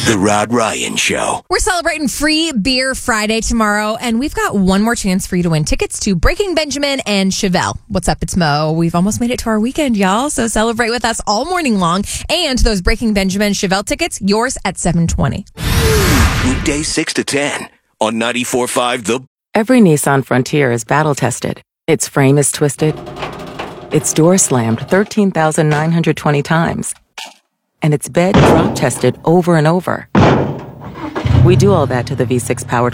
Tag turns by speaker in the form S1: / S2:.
S1: The Rod Ryan Show.
S2: We're celebrating Free Beer Friday tomorrow, and we've got one more chance for you to win tickets to Breaking Benjamin and Chevelle. What's up? It's Mo. We've almost made it to our weekend, y'all, so celebrate with us all morning long. And those Breaking Benjamin Chevelle tickets, yours at 7:20.
S1: Weekdays 6 to 10 on 94.5 The...
S3: Every Nissan Frontier is battle-tested. Its frame is twisted. Its door slammed 13,920 times. And its bed drop-tested over and over. We do all that to the V6 powered